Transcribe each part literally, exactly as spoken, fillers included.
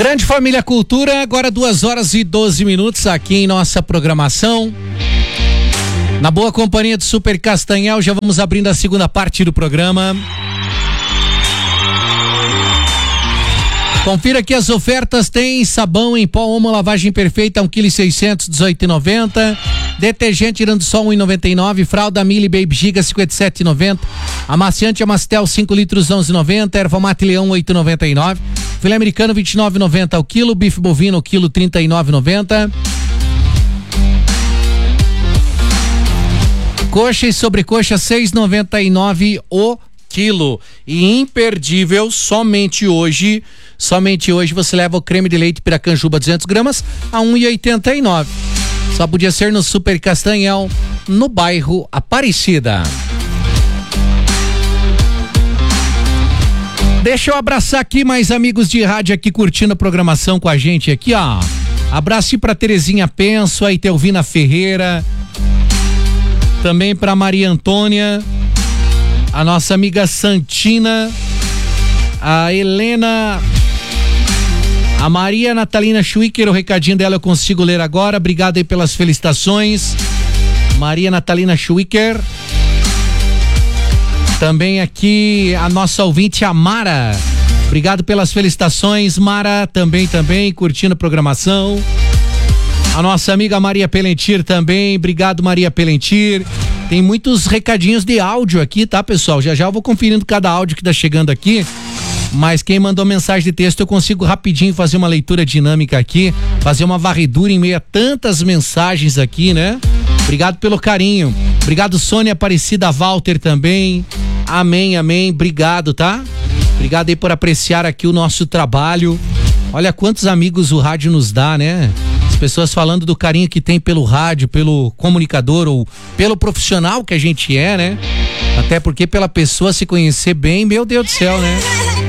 Grande Família Cultura, agora duas horas e doze minutos aqui em nossa programação. Na boa companhia do Super Castanhal, já vamos abrindo a segunda parte do programa. Confira aqui as ofertas, tem sabão em pó Omo lavagem perfeita um quilo e seiscentos, dezoito e noventa. Detergente Irandussol um real e noventa e nove, fralda Mili Baby Giga cinquenta e sete e noventa. Amaciante Amastel cinco litros onze e noventa, erva mate Leão oito e noventa e nove. Filé americano vinte e nove e noventa ao quilo, bife bovino ao quilo trinta e nove e noventa. Coxa e sobrecoxa seis e noventa e nove o quilo. E imperdível, somente hoje, somente hoje você leva o creme de leite Piracanjuba duzentos gramas a um real e oitenta e nove. Só podia ser no Super Castanhal, no bairro Aparecida. Deixa eu abraçar aqui mais amigos de rádio aqui curtindo a programação com a gente aqui, ó. Abraço pra Terezinha Penso, aí Telvina Ferreira, também pra Maria Antônia, a nossa amiga Santina, a Helena, a Maria Natalina Schwicker, o recadinho dela eu consigo ler agora. Obrigado aí pelas felicitações, Maria Natalina Schwicker. Também aqui a nossa ouvinte, a Mara. Obrigado pelas felicitações, Mara, também, também, curtindo a programação. A nossa amiga Maria Pelentir também, obrigado Maria Pelentir. Tem muitos recadinhos de áudio aqui, tá, pessoal? Já já eu vou conferindo cada áudio que tá chegando aqui. Mas quem mandou mensagem de texto, eu consigo rapidinho fazer uma leitura dinâmica aqui, fazer uma varredura em meio a tantas mensagens aqui, né? Obrigado pelo carinho. Obrigado, Sônia Aparecida Walter também. Amém, amém. Obrigado, tá? Obrigado aí por apreciar aqui o nosso trabalho. Olha quantos amigos o rádio nos dá, né? As pessoas falando do carinho que tem pelo rádio, pelo comunicador ou pelo profissional que a gente é, né? Até porque pela pessoa se conhecer bem, meu Deus do céu, né?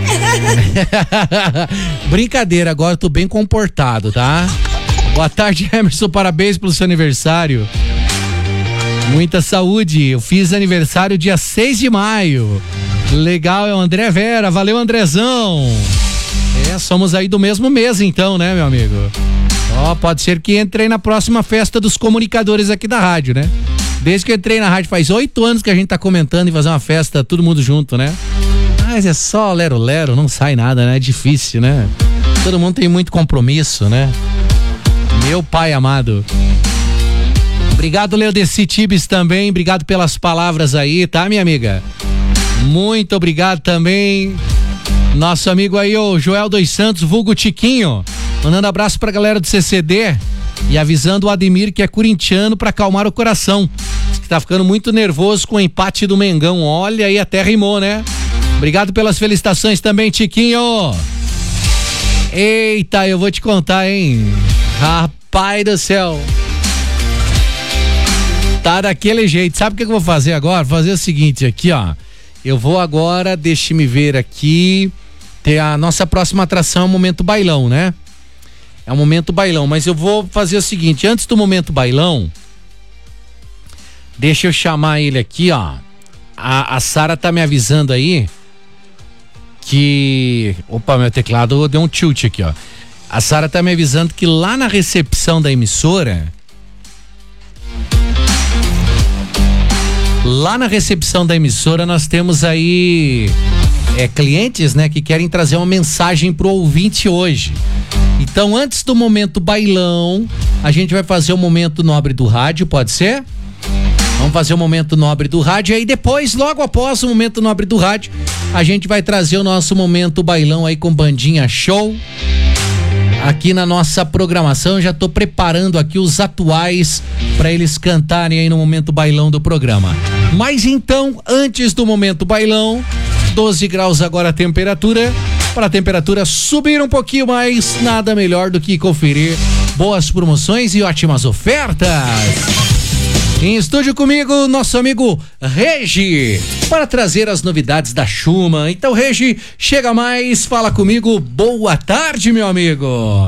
Brincadeira, agora eu tô bem comportado, tá? Boa tarde, Emerson, parabéns pelo seu aniversário. Muita saúde, eu fiz aniversário dia seis de maio. Legal, é o André Vera, valeu Andrezão. É, somos aí do mesmo mês então, né, meu amigo? Ó, pode ser que entre aí na próxima festa dos comunicadores aqui da rádio, né? Desde que eu entrei na rádio faz oito anos que a gente tá comentando em fazer uma festa todo mundo junto, né? Mas é só lero-lero, não sai nada, né? É difícil, né? Todo mundo tem muito compromisso, né? Meu pai amado. Obrigado, Leodeci Tibes também, obrigado pelas palavras aí, tá, minha amiga? Muito obrigado também. Nosso amigo aí, o Joel dos Santos, vulgo Tiquinho, mandando abraço pra galera do C C D e avisando o Ademir que é corintiano pra acalmar o coração, que tá ficando muito nervoso com o empate do Mengão. Olha aí, até rimou, né? Obrigado pelas felicitações também, Tiquinho. Eita, eu vou te contar, hein? Rapaz do céu. Tá daquele jeito. Sabe o que eu vou fazer agora? Vou fazer o seguinte aqui, ó. Eu vou agora, deixe-me ver aqui. Ter a nossa próxima atração é o Momento Bailão, né? É o Momento Bailão, mas eu vou fazer o seguinte, antes do Momento Bailão, deixa eu chamar ele aqui, ó. A, a Sara tá me avisando aí que... Opa, meu teclado deu um tilt aqui, ó. A Sara tá me avisando que lá na recepção da emissora... Lá na recepção da emissora nós temos aí é, clientes, né, que querem trazer uma mensagem pro ouvinte hoje. Então, antes do Momento Bailão, a gente vai fazer o Momento Nobre do Rádio, pode ser? Vamos fazer o Momento Nobre do Rádio, aí depois, logo após o Momento Nobre do Rádio, a gente vai trazer o nosso Momento Bailão aí com bandinha show. Aqui na nossa programação, eu já tô preparando aqui os atuais para eles cantarem aí no Momento Bailão do programa. Mas então, antes do Momento Bailão, doze graus agora a temperatura. Para a temperatura subir um pouquinho mais, nada melhor do que conferir boas promoções e ótimas ofertas. Em estúdio comigo, nosso amigo Regi. para trazer as novidades da Schumann. Então, Regi, chega mais, fala comigo. Boa tarde, meu amigo.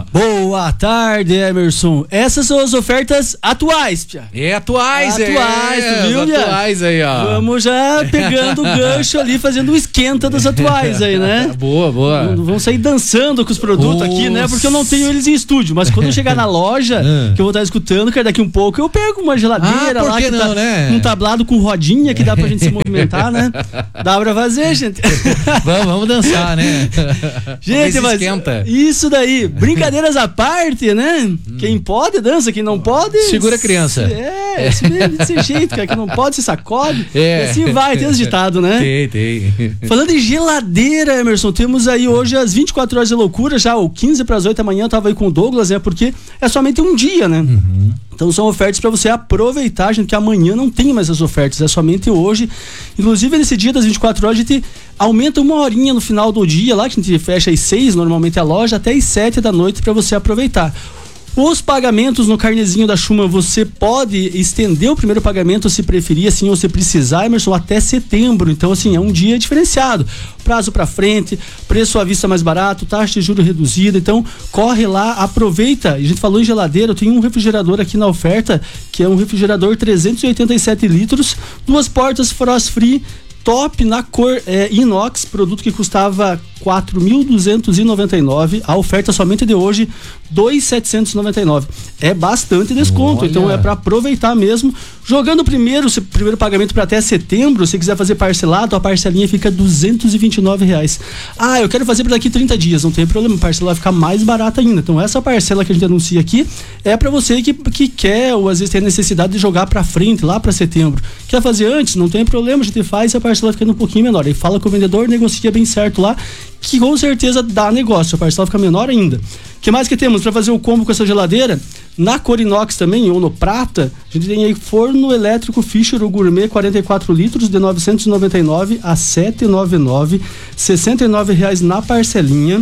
Boa tarde, Emerson. Essas são as ofertas atuais, Pia. É, atuais, atuais, é. Tu viu, Pia? Atuais aí, ó. Vamos já pegando o gancho ali, fazendo o esquenta dos atuais aí, né? Boa, boa. Vamos sair dançando com os produtos Nossa. aqui, né? Porque eu não tenho eles em estúdio, mas quando eu chegar na loja, que eu vou estar escutando, cara, daqui um pouco eu pego uma geladeira ah, lá que não, tá né? um tablado com rodinha que dá pra gente se movimentar, né? Dá pra fazer, gente. vamos, vamos dançar, né? Gente, mas esquenta. Isso daí, brincadeiras à parte, né? Hum. Quem pode dança, quem não pode... Segura a criança. É, esse mesmo, desse jeito, cara, que não pode se sacode. É. E assim vai, tem esse ditado, né? Tem, tem. Falando em geladeira, Emerson, temos aí hoje as vinte e quatro horas de loucura, já o quinze para as oito da manhã, eu tava aí com o Douglas, né? Porque é somente um dia, né? Uhum. Então são ofertas para você aproveitar, gente, que amanhã não tem mais as ofertas, é somente hoje. Inclusive nesse dia das vinte e quatro horas a gente aumenta uma horinha no final do dia lá, que a gente fecha às seis, normalmente a loja, até às sete da noite para você aproveitar. Os pagamentos no carnezinho da Schumann, você pode estender o primeiro pagamento se preferir, assim, ou se precisar, Emerson, até setembro. Então, assim, é um dia diferenciado. Prazo para frente, preço à vista mais barato, taxa de juros reduzida. Então, corre lá, aproveita. A gente falou em geladeira, eu tenho um refrigerador aqui na oferta, que é um refrigerador trezentos e oitenta e sete litros, duas portas frost free, top na cor é, inox, produto que custava quatro mil duzentos e noventa e nove reais, a oferta somente de hoje dois mil setecentos e noventa e nove reais. É bastante desconto. Olha. Então é para aproveitar mesmo. Jogando o primeiro, se, primeiro pagamento para até setembro, se quiser fazer parcelado, a parcelinha fica duzentos e vinte e nove reais. Ah, eu quero fazer para daqui trinta dias, não tem problema, a parcela vai ficar mais barata ainda. Então essa parcela que a gente anuncia aqui é para você que, que quer ou às vezes tem a necessidade de jogar para frente, lá para setembro. Quer fazer antes? Não tem problema, a gente faz e a parcela fica um pouquinho menor. Aí fala com o vendedor, negocia bem certo lá, que com certeza dá negócio, a parcela fica menor ainda. O que mais que temos para fazer o combo com essa geladeira? Na cor inox também, ou no prata, a gente tem aí forno elétrico Fischer, o gourmet, quarenta e quatro litros, de novecentos e noventa e nove reais a setecentos e noventa e nove reais, sessenta e nove reais na parcelinha.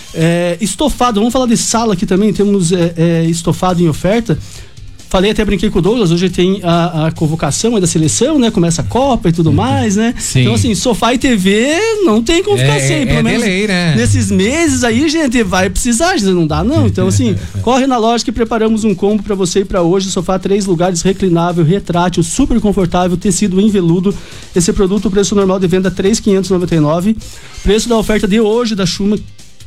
É, estofado, vamos falar de sala aqui também, temos é, é, estofado em oferta. Falei, até brinquei com o Douglas, hoje tem a, a convocação da seleção, né? Começa a Copa e tudo mais, né? Sim. Então, assim, sofá e T V não tem como ficar é, sem. Pelo é menos delay, né? nesses meses aí, gente, vai precisar, gente, não dá não. Então, assim, corre na loja que preparamos um combo pra você e pra hoje. Sofá três lugares, reclinável, retrátil, super confortável, tecido em veludo. Esse produto, o preço normal de venda três mil quinhentos e noventa e nove reais. Preço da oferta de hoje da Schumann,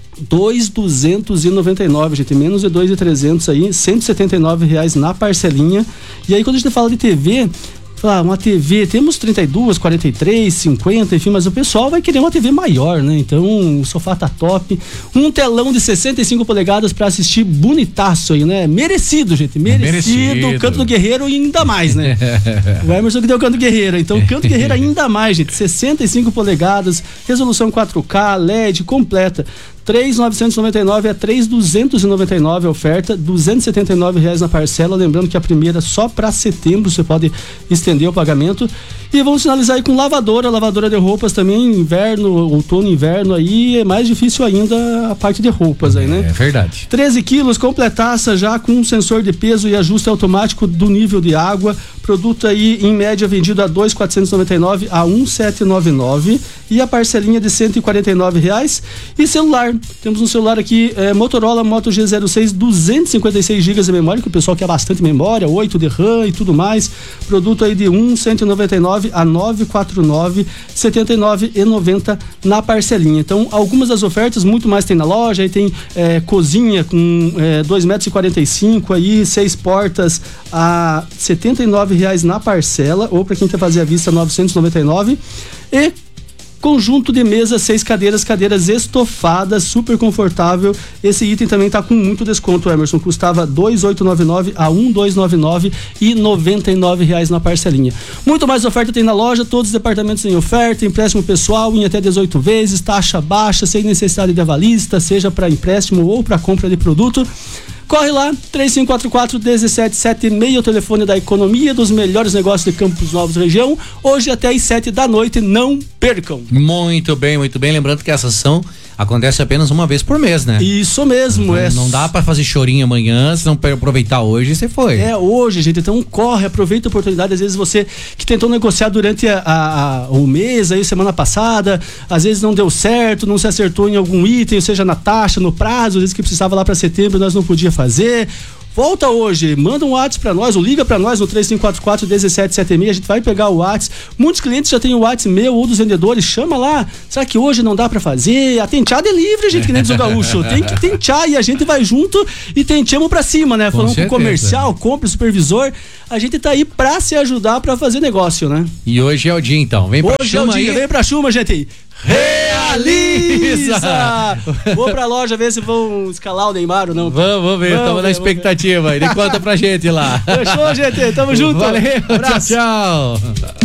dois mil duzentos e noventa e nove, gente, menos de dois mil e trezentos aí, cento e setenta e nove reais na parcelinha. E aí quando a gente fala de T V, fala, uma T V, temos trinta e dois, quarenta e três, cinquenta, enfim, mas o pessoal vai querer uma T V maior, né? Então o sofá tá top. Um telão de sessenta e cinco polegadas para assistir bonitaço aí, né? Merecido, gente, merecido. merecido. Canto do Guerreiro ainda mais, né? O Emerson que deu Canto Guerreiro, então Canto Guerreiro ainda mais, gente, sessenta e cinco polegadas, resolução quatro K, L E D completa. três mil novecentos e noventa e nove a três mil duzentos e noventa e nove a oferta, duzentos e setenta e nove reais na parcela, lembrando que a primeira só para setembro, você pode estender o pagamento. E vamos finalizar aí com lavadora, lavadora de roupas também, inverno, outono, inverno, aí é mais difícil ainda a parte de roupas aí, né? É verdade. treze quilos, completaça já com um sensor de peso e ajuste automático do nível de água, produto aí em média vendido a dois mil quatrocentos e noventa e nove a um mil setecentos e noventa e nove e a parcelinha de cento e quarenta e nove reais. E celular, temos um celular aqui, é, Motorola Moto G zero seis, duzentos e cinquenta e seis gigas de memória, que o pessoal quer bastante memória, oito de RAM e tudo mais, produto aí de um mil cento e noventa e nove a novecentos e quarenta e nove, setenta e nove reais e noventa centavos na parcelinha. Então, algumas das ofertas, muito mais tem na loja, aí tem é, cozinha com é, dois metros e quarenta e cinco aí, seis portas a setenta e nove reais na parcela, ou para quem quer fazer a vista, novecentos e noventa e nove. E conjunto de mesa, seis cadeiras, cadeiras estofadas, super confortável. Esse item também tá com muito desconto, Emerson. Custava dois mil oitocentos e noventa e nove a um mil duzentos e noventa e nove e noventa e nove reais na parcelinha. Muito mais oferta tem na loja, todos os departamentos em oferta, empréstimo pessoal em até dezoito vezes, taxa baixa, sem necessidade de avalista, seja para empréstimo ou para compra de produto. Corre lá, três cinco quatro quatro, um sete sete seis, o telefone da economia, dos melhores negócios de Campos Novos região, hoje até às sete da noite, não percam. Muito bem, muito bem, lembrando que essa ação acontece apenas uma vez por mês, né? Isso mesmo. Não, é... não dá pra fazer chorinho amanhã, se não aproveitar hoje, você foi. É hoje, gente, então corre, aproveita a oportunidade. Às vezes você que tentou negociar durante a, a, a, o mês, aí semana passada, às vezes não deu certo, não se acertou em algum item, seja na taxa, no prazo, às vezes que precisava lá para setembro, nós não podia fazer. Volta hoje, manda um WhatsApp pra nós, ou liga pra nós no três cinco quatro quatro, um sete sete seis, a gente vai pegar o WhatsApp. Muitos clientes já têm o WhatsApp meu ou dos vendedores, chama lá. Será que hoje não dá pra fazer? A tenteada é livre, gente, que nem diz o gaúcho. Tem que tentear e a gente vai junto e tenteamos pra cima, né? Falando com o comercial, compra, supervisor, a gente tá aí pra se ajudar pra fazer negócio, né? E hoje é o dia então, vem pra Hoje é o dia, aí. vem pra Chuma, gente. Realiza! Vou pra loja ver se vão escalar o Neymar ou não. Vamos, vamos ver, estamos na expectativa. Ele conta pra gente lá. Fechou, gente, tamo junto. Valeu, tchau, tchau.